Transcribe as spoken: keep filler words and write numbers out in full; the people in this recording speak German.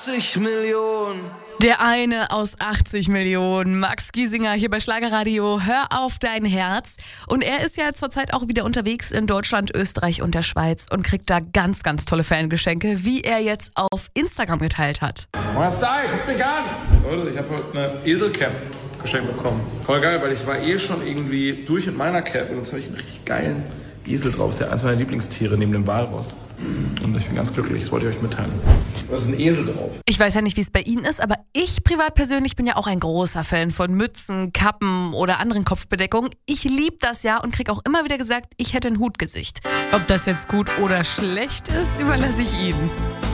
achtzig Millionen. Der eine aus achtzig Millionen, Max Giesinger hier bei Schlagerradio. Hör auf dein Herz. Und er ist ja zurzeit auch wieder unterwegs in Deutschland, Österreich und der Schweiz und kriegt da ganz, ganz tolle Fangeschenke, wie er jetzt auf Instagram geteilt hat. Moin Style, guckt mich an! Leute, ich habe heute eine Eselcap geschenkt bekommen. Voll geil, weil ich war eh schon irgendwie durch mit meiner Cap und jetzt habe ich einen richtig geilen Esel drauf. Das ist ja eins meiner Lieblingstiere neben dem Walross. Und ich bin ganz glücklich, das wollte ich euch mitteilen. Da ist ein Esel drauf. Ich weiß ja nicht, wie es bei Ihnen ist, aber ich privat persönlich bin ja auch ein großer Fan von Mützen, Kappen oder anderen Kopfbedeckungen. Ich liebe das ja und kriege auch immer wieder gesagt, ich hätte ein Hutgesicht. Ob das jetzt gut oder schlecht ist, überlasse ich Ihnen.